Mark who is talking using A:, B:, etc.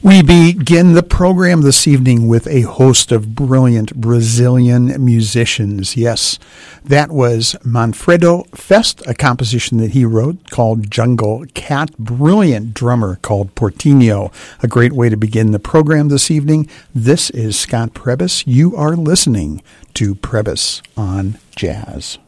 A: We begin the program this evening with a host of brilliant Brazilian musicians. Yes, that was Manfredo Fest, a composition that he wrote called Jungle Cat. Brilliant drummer called Portinho. A great way to begin the program this evening. This is Scott Prebys. You are listening to Prebys on Jazz.